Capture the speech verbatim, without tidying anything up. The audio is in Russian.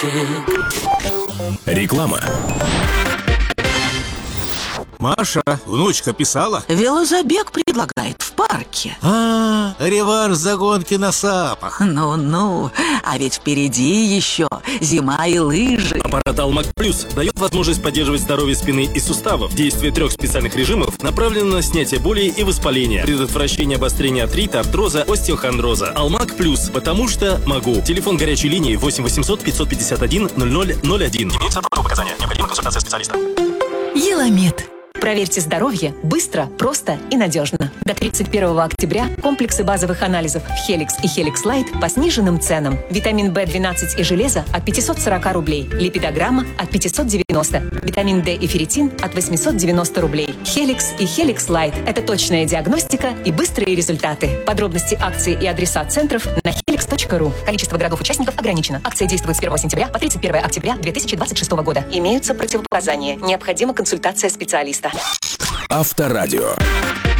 Реклама. Маша, внучка писала? Велозабег предлагает в парке. А, реванш за гонки на сапах. Ну-ну, а ведь впереди еще зима и лыжи. Аппарат Алмак Плюс дает возможность поддерживать здоровье спины и суставов. Действие трех специальных режимов направлено на снятие боли и воспаления, предотвращение обострения артрита, артроза, остеохондроза. Алмак Плюс, потому что могу. Телефон горячей линии восемь восемьсот пятьсот пятьдесят один ноль ноль ноль один. Имеются противопоказания. Необходима консультация специалиста. Еламед. Проверьте здоровье быстро, просто и надежно. До тридцать первого октября комплексы базовых анализов Хеликс и Хеликс Лайт по сниженным ценам. Витамин бэ двенадцать и железо от пятьсот сорок рублей. Липидограмма от пятьсот девяносто. Витамин D и ферритин от восемьсот девяносто рублей. Хеликс и Хеликс Лайт – это точная диагностика и быстрые результаты. Подробности акции и адреса центров на хеликс точка ру. Количество городов-участников ограничено. Акция действует с первого сентября по тридцать первое октября две тысячи двадцать шестого года. Имеются противопоказания. Необходима консультация специалиста. Авторадио.